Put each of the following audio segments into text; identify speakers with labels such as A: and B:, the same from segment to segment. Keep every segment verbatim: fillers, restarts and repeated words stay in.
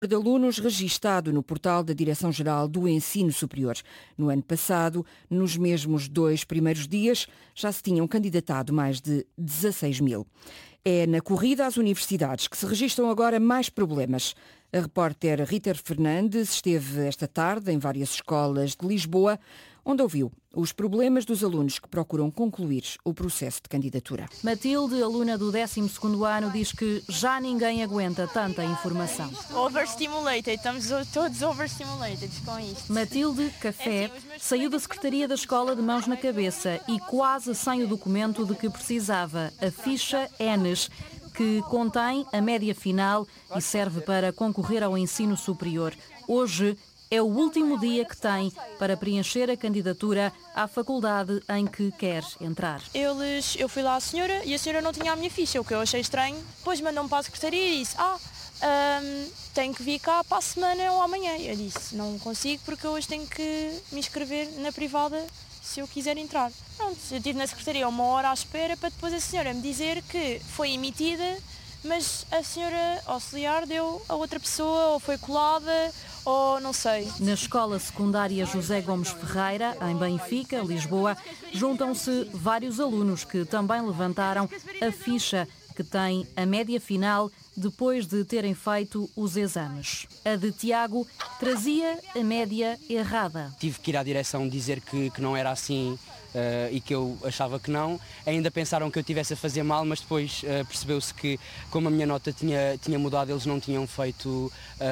A: de alunos registado no portal da Direção-Geral do Ensino Superior. No ano passado, nos mesmos dois primeiros dias, já se tinham candidatado mais de dezasseis mil. É na corrida às universidades que se registram agora mais problemas. A repórter Rita Fernandes esteve esta tarde em várias escolas de Lisboa, onde ouviu os problemas dos alunos que procuram concluir o processo de candidatura.
B: Matilde, aluna do décimo segundo ano, diz que já ninguém aguenta tanta informação.
C: Overstimulated, estamos todos overstimulated com isto.
B: Matilde, café, saiu da secretaria da escola de mãos na cabeça e quase sem o documento de que precisava, a ficha Enes, que contém a média final e serve para concorrer ao ensino superior. Hoje é o último dia que tem para preencher a candidatura à faculdade em que quer entrar.
C: Eles, eu fui lá à senhora e a senhora não tinha a minha ficha, o que eu achei estranho. Depois mandou-me para a secretaria e disse, ah, um, tenho que vir cá para a semana ou amanhã. Eu disse, não consigo porque hoje tenho que me inscrever na privada se eu quiser entrar. Pronto, eu estive na secretaria uma hora à espera para depois a senhora me dizer que foi emitida, mas a senhora auxiliar deu a outra pessoa ou foi colada ou não sei.
B: Na escola secundária José Gomes Ferreira, em Benfica, Lisboa, juntam-se vários alunos que também levantaram a ficha que tem a média final depois de terem feito os exames. A de Tiago trazia a média errada.
D: Tive que ir à direção dizer que, que não era assim uh, e que eu achava que não. Ainda pensaram que eu estivesse a fazer mal, mas depois uh, percebeu-se que, como a minha nota tinha, tinha mudado, eles não tinham feito uh,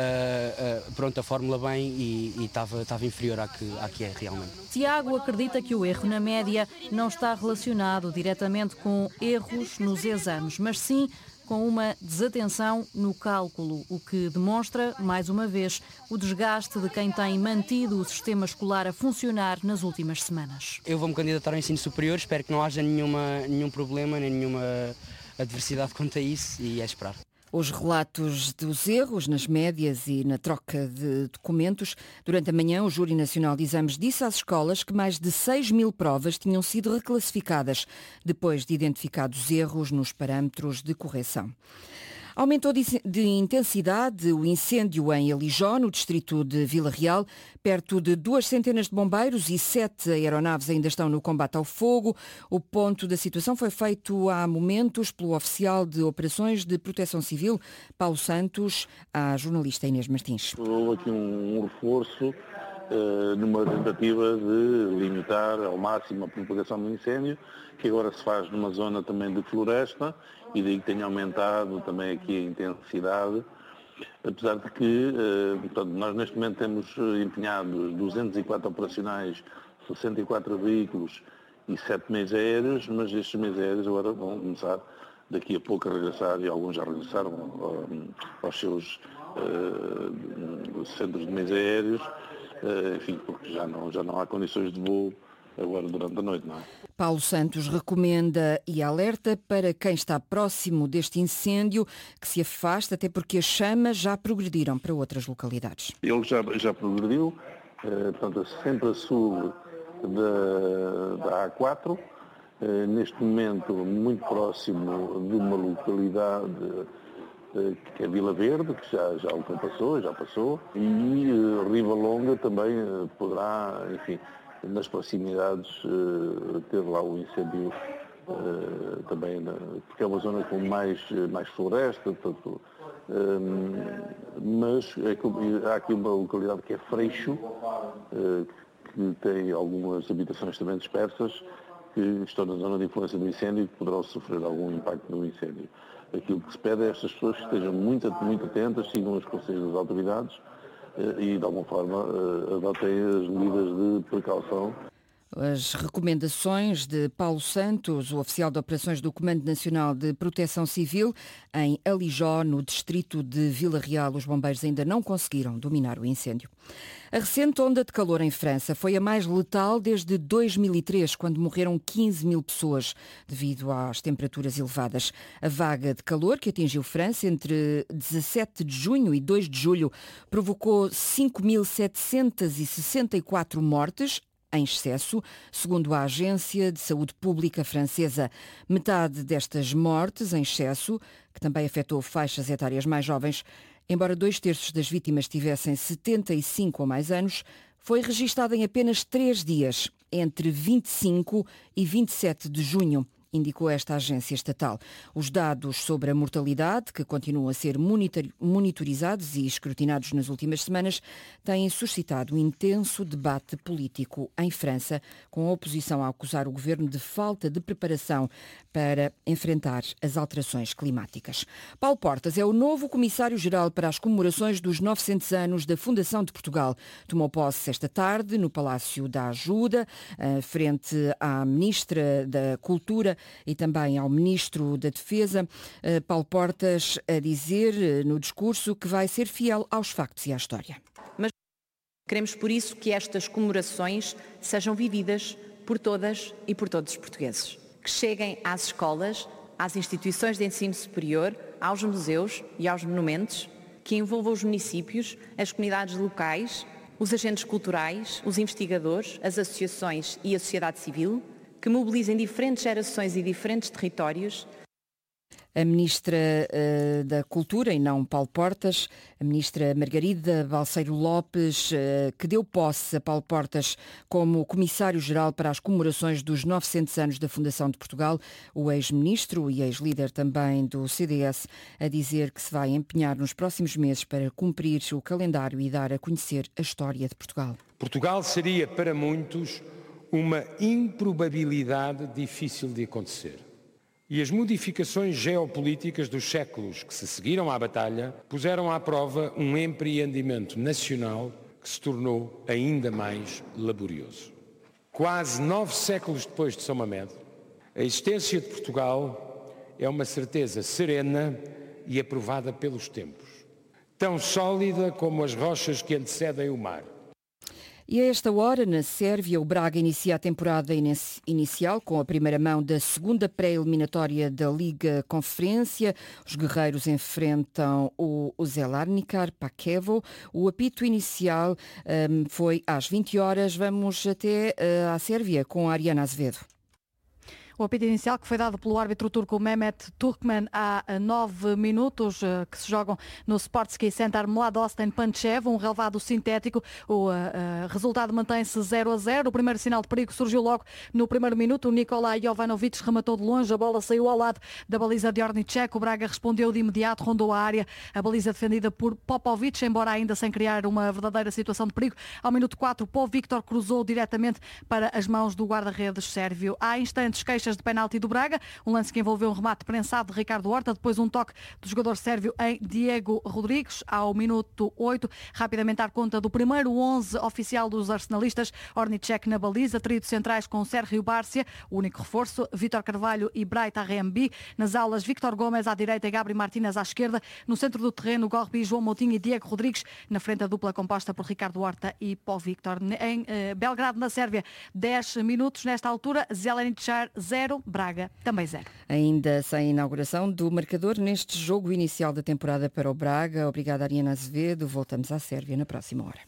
D: uh, pronto, a fórmula bem e estava estava inferior à que, à que é realmente.
B: Tiago acredita que o erro na média não está relacionado diretamente com erros nos exames, mas sim com uma desatenção no cálculo, o que demonstra, mais uma vez, o desgaste de quem tem mantido o sistema escolar a funcionar nas últimas semanas.
D: Eu vou-me candidatar ao ensino superior, espero que não haja nenhuma, nenhum problema, nem nenhuma adversidade quanto a isso e é esperar.
A: Os relatos dos erros nas médias e na troca de documentos. Durante a manhã, o Júri Nacional de Exames disse às escolas que mais de seis mil provas tinham sido reclassificadas depois de identificados erros nos parâmetros de correção. Aumentou de intensidade o incêndio em Alijó, no distrito de Vila Real. Perto de duas centenas de bombeiros e sete aeronaves ainda estão no combate ao fogo. O ponto da situação foi feito há momentos pelo oficial de Operações de Proteção Civil, Paulo Santos, à jornalista Inês Martins.
E: Houve aqui um reforço uh, numa tentativa de limitar ao máximo a propagação do incêndio, que agora se faz numa zona também de floresta, e daí que tenha aumentado também aqui a intensidade, apesar de que portanto, nós neste momento temos empenhados duzentos e quatro operacionais, sessenta e quatro veículos e sete meios aéreos, mas estes meios aéreos agora vão começar daqui a pouco a regressar, e alguns já regressaram aos seus uh, centros de meios aéreos, uh, enfim, porque já não, já não há condições de voo agora durante a noite, não é?
A: Paulo Santos recomenda e alerta para quem está próximo deste incêndio que se afaste, até porque as chamas já progrediram para outras localidades.
E: Ele já, já progrediu, eh, portanto, sempre a sul da, da A quatro, eh, neste momento muito próximo de uma localidade eh, que é Vila Verde, que já, já ultrapassou, já passou, e eh, Riva Longa também eh, poderá, enfim, nas proximidades, uh, ter lá o incêndio uh, também, na, porque é uma zona com mais, mais floresta, portanto, um, mas é que, há aqui uma localidade que é Freixo, uh, que tem algumas habitações também dispersas, que estão na zona de influência do incêndio e que poderão sofrer algum impacto do incêndio. Aquilo que se pede é estas pessoas que estejam muito, muito atentas, sigam os conselhos das autoridades, e, de alguma forma, adotem as medidas de precaução.
A: As recomendações de Paulo Santos, o oficial de operações do Comando Nacional de Proteção Civil, em Alijó, no distrito de Vila Real. Os bombeiros ainda não conseguiram dominar o incêndio. A recente onda de calor em França foi a mais letal desde dois mil e três, quando morreram quinze mil pessoas devido às temperaturas elevadas. A vaga de calor que atingiu França entre dezassete de junho e dois de julho provocou cinco mil setecentas e sessenta e quatro mortes, em excesso, segundo a Agência de Saúde Pública francesa. Metade destas mortes em excesso, que também afetou faixas etárias mais jovens, Embora dois terços das vítimas tivessem setenta e cinco ou mais anos, foi registada em apenas três dias, entre vinte e cinco e vinte e sete de junho. Indicou esta agência estatal. Os dados sobre a mortalidade, que continuam a ser monitorizados e escrutinados nas últimas semanas, têm suscitado um intenso debate político em França, com a oposição a acusar o governo de falta de preparação para enfrentar as alterações climáticas. Paulo Portas é o novo comissário-geral para as comemorações dos novecentos anos da Fundação de Portugal. Tomou posse esta tarde no Palácio da Ajuda, frente à Ministra da Cultura e também ao Ministro da Defesa, Paulo Portas, a dizer no discurso que vai ser fiel aos factos e à história.
F: Mas queremos por isso que estas comemorações sejam vividas por todas e por todos os portugueses. Que cheguem às escolas, às instituições de ensino superior, aos museus e aos monumentos, que envolvam os municípios, as comunidades locais, os agentes culturais, os investigadores, as associações e a sociedade civil, que mobilizem diferentes gerações e diferentes territórios.
A: A Ministra uh, da Cultura, e não Paulo Portas, a Ministra Margarida Balseiro Lopes, uh, que deu posse a Paulo Portas como Comissário-Geral para as comemorações dos novecentos anos da Fundação de Portugal, o ex-ministro e ex-líder também do C D S, a dizer que se vai empenhar nos próximos meses para cumprir o calendário e dar a conhecer a história de Portugal.
G: Portugal seria para muitos uma improbabilidade difícil de acontecer. E as modificações geopolíticas dos séculos que se seguiram à batalha puseram à prova um empreendimento nacional que se tornou ainda mais laborioso. Quase nove séculos depois de São Mamede, a existência de Portugal é uma certeza serena e aprovada pelos tempos, tão sólida como as rochas que antecedem o mar.
A: E a esta hora, na Sérvia, o Braga inicia a temporada inicial com a primeira mão da segunda pré-eliminatória da Liga Conferência. Os guerreiros enfrentam o Zelarnikar Pakevo. O apito inicial um, foi às vinte horas. Vamos até uh, à Sérvia com a Ariana Azevedo.
B: O apito inicial que foi dado pelo árbitro turco Mehmet Turkmen há nove minutos, que se jogam no Sportski Center Mladosten Pančev, um relevado sintético. O uh, resultado mantém-se zero a zero. O primeiro sinal de perigo surgiu logo no primeiro minuto. O Nikolaj Jovanovic rematou de longe, a bola saiu ao lado da baliza de Ornicek. O Braga respondeu de imediato, rondou a área. A baliza defendida por Popovic, embora ainda sem criar uma verdadeira situação de perigo. Ao minuto quatro, Pó Victor cruzou diretamente para as mãos do guarda-redes sérvio. Há instantes, queixas de penalti do Braga, um lance que envolveu um remate prensado de Ricardo Horta, depois um toque do jogador sérvio em Diego Rodrigues. Ao minuto oito, rapidamente dar conta do primeiro onze oficial dos arsenalistas, Ornicek na baliza, trio de centrais com Sérgio Bárcia, o único reforço, Vítor Carvalho e Bright Arrembi. Nas aulas, Víctor Gomes à direita e Gabri Martínez à esquerda. No centro do terreno, Gorbi, João Moutinho e Diego Rodrigues. Na frente, a dupla composta por Ricardo Horta e Pó Victor. Em eh, Belgrado, na Sérvia, dez minutos nesta altura, Zeleničar zero, Braga também zero.
A: Ainda sem inauguração do marcador neste jogo inicial da temporada para o Braga. Obrigada, Ariana Azevedo. Voltamos à Sérvia na próxima hora.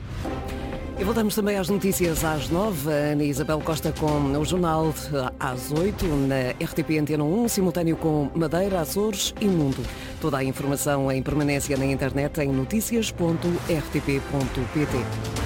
H: E voltamos também às notícias às nove. A Ana Isabel Costa com o jornal às oito, na R T P Antena um, simultâneo com Madeira, Açores e Mundo. Toda a informação em permanência na internet em notícias ponto r t p ponto p t.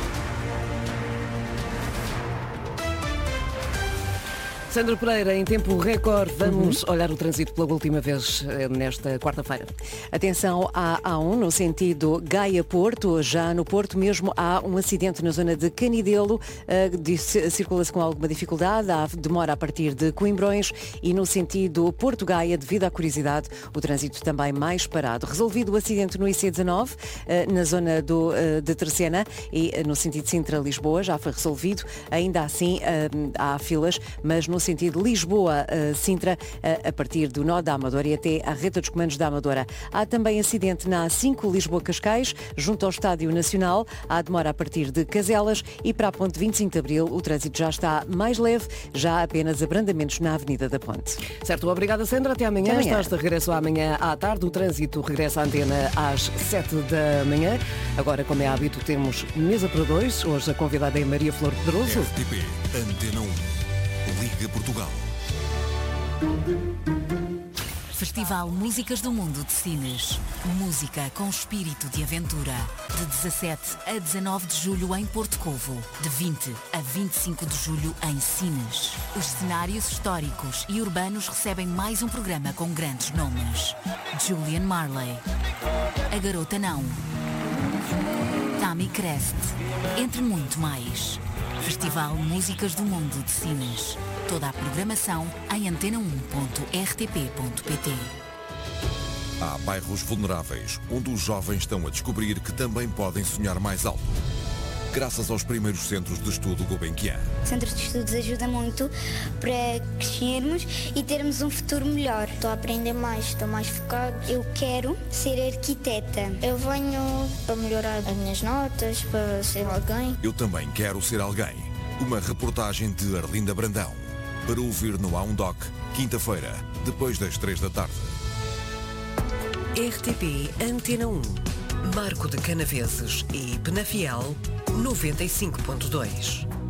H: Sandra Pereira, em tempo recorde, vamos uhum. olhar o trânsito pela última vez nesta quarta-feira.
I: Atenção à A um, no sentido Gaia-Porto. Já no Porto mesmo há um acidente na zona de Canidelo. Circula-se com alguma dificuldade, há demora a partir de Coimbrões, e no sentido Porto-Gaia, devido à curiosidade, o trânsito também mais parado. Resolvido o acidente no I C dezanove, na zona do, de Terceira, e no sentido Sintra-Lisboa, já foi resolvido. Ainda assim há filas, mas no sentido Lisboa-Sintra, a partir do nó da Amadora e até à reta dos comandos da Amadora. Há também acidente na A cinco Lisboa-Cascais, junto ao Estádio Nacional. Há demora a partir de Caselas, e para a ponte vinte e cinco de Abril o trânsito já está mais leve, já há apenas abrandamentos na Avenida da Ponte.
H: Certo, obrigada Sandra, até amanhã.
I: Até amanhã.
H: Estás de regresso amanhã à tarde, o trânsito regressa à antena às sete da manhã. Agora, como é hábito, temos mesa para dois. Hoje a convidada é Maria Flor Pedroso.
J: R T P Antena um. Liga Portugal. Festival Músicas do Mundo de Sines. Música com espírito de aventura. De dezassete a dezanove de julho em Porto Covo. De vinte a vinte e cinco de julho em Sines. Os cenários históricos e urbanos recebem mais um programa com grandes nomes. Julian Marley. A Garota Não. Tammy Crest. Entre muito mais. Festival Músicas do Mundo de Sines. Toda a programação em antena um ponto r t p ponto p t.
K: Há bairros vulneráveis, onde os jovens estão a descobrir que também podem sonhar mais alto. Graças aos primeiros centros de estudo Gulbenkian.
L: Centros de estudos ajuda muito para crescermos e termos um futuro melhor. Estou a aprender mais, estou mais focado. Eu quero ser arquiteta. Eu venho para melhorar as minhas notas, para ser alguém.
K: Eu também quero ser alguém. Uma reportagem de Arlinda Brandão. Para ouvir no A um Doc, quinta-feira, depois das três da tarde.
H: R T P Antena um. Marco de Canaveses e Penafiel, noventa e cinco ponto dois.